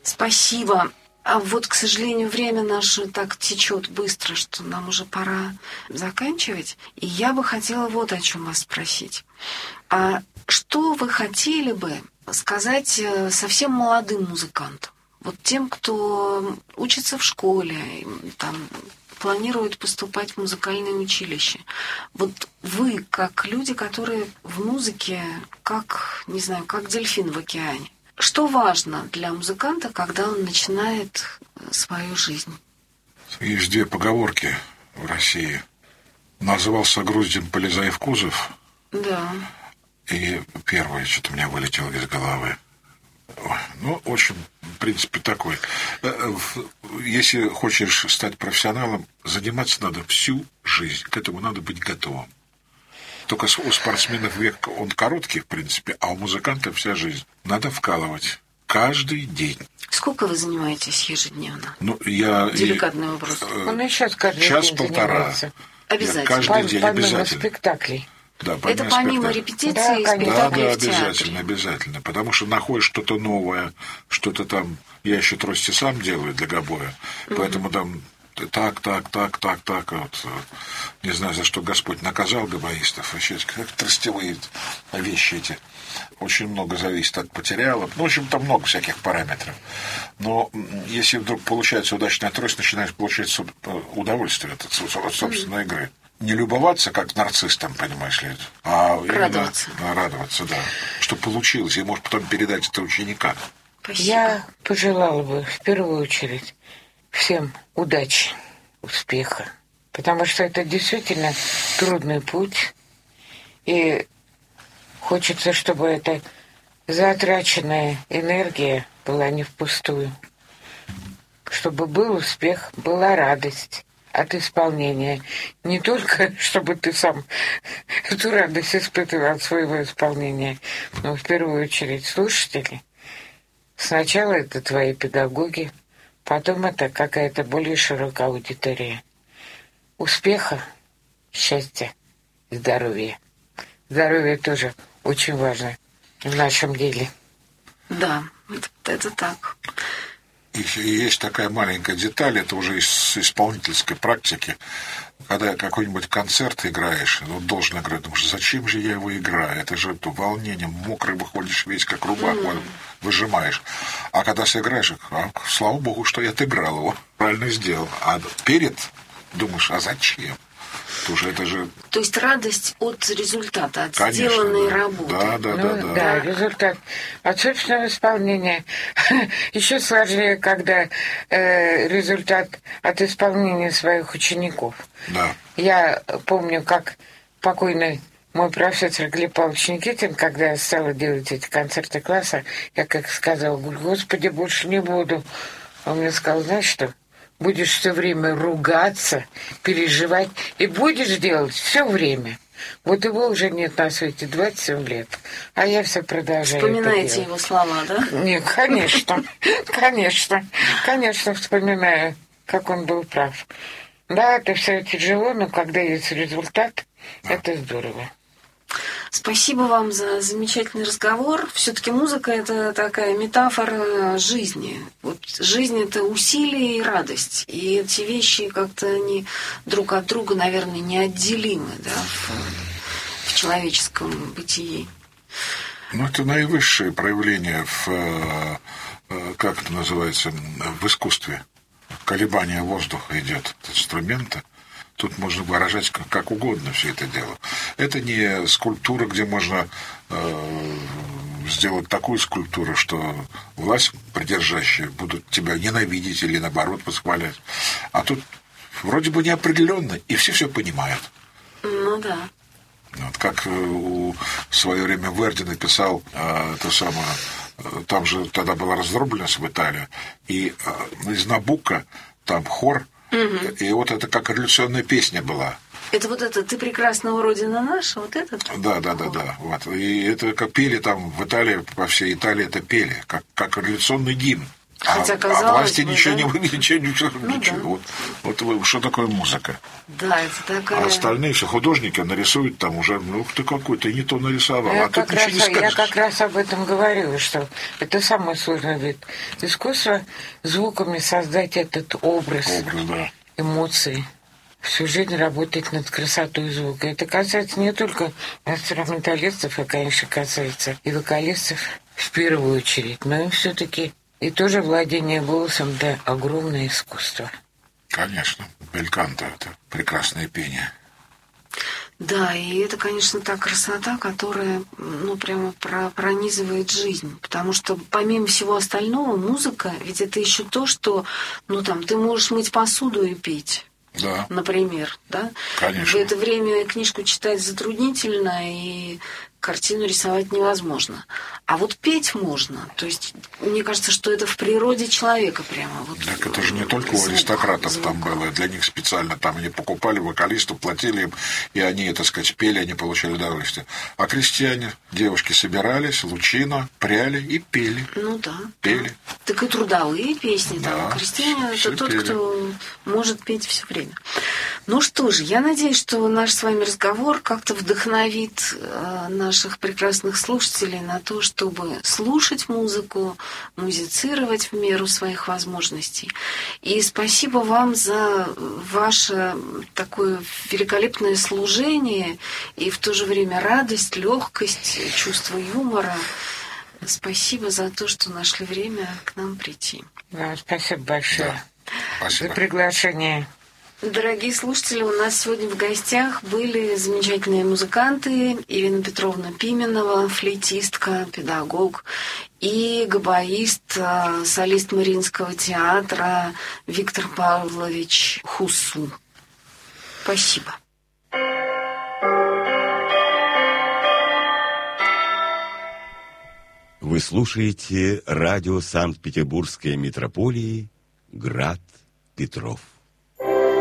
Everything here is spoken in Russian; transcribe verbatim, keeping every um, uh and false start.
Спасибо. А вот, к сожалению, время наше так течет быстро, что нам уже пора заканчивать. И я бы хотела вот о чем вас спросить. А что вы хотели бы сказать совсем молодым музыкантам? Вот тем, кто учится в школе, там, планирует поступать в музыкальное училище. Вот вы, как люди, которые в музыке, как, не знаю, как дельфин в океане. Что важно для музыканта, когда он начинает свою жизнь? Есть две поговорки в России. Назывался груздем, полезай в кузов. Да. И первое, что-то у меня вылетело из головы. Ну, в общем, в принципе, такой. Если хочешь стать профессионалом, заниматься надо всю жизнь. К этому надо быть готовым. Только у спортсменов век он короткий, в принципе, а у музыканта вся жизнь. Надо вкалывать каждый день. Сколько вы занимаетесь ежедневно? Ну, я... Деликатный вопрос. Э, Он и сейчас каждый час-полтора. день Обязательно. Каждый По, день помимо обязательно. спектаклей. Да, это помимо спектаклей. репетиции Да, и конечно. Да, спектаклей да, в театре. обязательно, обязательно. Потому что находишь что-то новое, что-то там... Я еще трости сам делаю для гобоя, угу. Поэтому там так, так, так, так, так. Вот. Не знаю, за что Господь наказал гобоистов. Вообще, как тростевые вещи эти. Очень много зависит от материала. Ну, в общем, там много всяких параметров. Но если вдруг получается удачная трость, начинаешь получать удовольствие от, от собственной игры. Не любоваться, как нарцисс, там, понимаешь ли, а радоваться. Именно радоваться, да. Что получилось, и может потом передать это ученикам. Спасибо. Я пожелала бы в первую очередь всем удачи, успеха. Потому что это действительно трудный путь. И хочется, чтобы эта затраченная энергия была не впустую. Чтобы был успех, была радость от исполнения. Не только, чтобы ты сам эту радость испытывал от своего исполнения, но в первую очередь слушатели. Сначала это твои педагоги, потом это какая-то более широкая аудитория. Успеха, счастья, здоровья. Здоровье тоже очень важно в нашем деле. Да, это, это так. И есть такая маленькая деталь, это уже из исполнительской практики, когда какой-нибудь концерт играешь, вот должен играть, думаешь, зачем же я его играю? Это же это волнение, мокрый выходишь весь, как рубах, mm. выжимаешь. А когда сыграешь, а, слава богу, что я отыграл его, правильно сделал. А перед думаешь, а зачем? Уже это же... То есть радость от результата, от Конечно, сделанной да. работы. Да, да, ну, да, да. Да, результат от собственного исполнения. Еще сложнее, когда э, результат от исполнения своих учеников. Да. Я помню, как покойный мой профессор Глеб Павлович Никитин, когда я стала делать эти концерты класса, я как сказала, говорю, Господи, больше не буду. Он мне сказал, знаешь что? Будешь все время ругаться, переживать, и будешь делать все время. Вот его уже нет на свете двадцать семь лет, а я все продолжаю. Вспоминаете его слова, да? Нет, конечно, конечно, конечно вспоминаю, как он был прав. Да, это все тяжело, но когда есть результат, это здорово. Спасибо вам за замечательный разговор. Все-таки музыка – это такая метафора жизни. Вот жизнь – это усилие и радость. И эти вещи как-то они друг от друга, наверное, неотделимы, да, в, в человеческом бытии. Ну, это наивысшее проявление в, как это называется, в искусстве. Колебание воздуха идет от инструмента. Тут можно выражать как, как угодно все это дело. Это не скульптура, где можно э, сделать такую скульптуру, что власть придержащие будут тебя ненавидеть или наоборот восхвалять. А тут вроде бы неопределенно, и все все понимают. Ну да. Вот как у, в свое время Верди написал э, то самое, э, там же тогда была раздробленность в Италии, и э, из Набука там хор. Угу. И вот это как революционная песня была. Это вот это «Ты прекрасна, Родина наша», вот это? Да, да, да, да. Вот. И это как пели там в Италии, по всей Италии это пели, как, как революционный гимн. Хотя, а, казалось а власти бы, ничего, да? не, ничего, ничего, Ну, ничего. да. Вот, вот вы- что такое музыка? Да, это такая... А остальные все художники нарисуют там уже, ну, ух ты какой, ты не то нарисовал, Я а тут как, ничего раз, не я скажешь. как раз об этом говорю, что это самый сложный вид искусства, звуками создать этот образ, Образ, да. эмоции. Всю жизнь работать над красотой звука. Это касается не только инструменталистов, а, конечно, касается и вокалистов в первую очередь, но и все-таки и тоже владение голосом, да, огромное искусство. Конечно, бельканто — это прекрасное пение. Да, и это, конечно, та красота, которая, ну, прямо про- пронизывает жизнь. Потому что, помимо всего остального, музыка, ведь это еще то, что, ну, там, ты можешь мыть посуду и петь. Да. Например, да? Конечно. В это время книжку читать затруднительно и картину рисовать невозможно. А вот петь можно. То есть, мне кажется, что это в природе человека прямо. Вот, Так это же не только у звук, аристократов звук. там было, для них специально там они покупали вокалистов, платили им, и они, так сказать, пели, они получали удовольствие. А крестьяне, девушки собирались, лучино, пряли и пели. Ну да. Пели. Так и трудовые песни, Да, там, крестьяне все это тот, пели. кто может петь все время. Ну что же, я надеюсь, что наш с вами разговор как-то вдохновит э, наших прекрасных слушателей на то, чтобы слушать музыку, музицировать в меру своих возможностей. И спасибо вам за ваше такое великолепное служение и в то же время радость, легкость, чувство юмора. Спасибо за то, что нашли время к нам прийти. Вам спасибо большое Да. Спасибо. за приглашение. Дорогие слушатели, у нас сегодня в гостях были замечательные музыканты: Ирина Петровна Пименова, флейтистка, педагог, и габаист, э, солист Мариинского театра Виктор Павлович Хусу. Спасибо. Вы слушаете радио Санкт-Петербургской метрополии «Град Петров».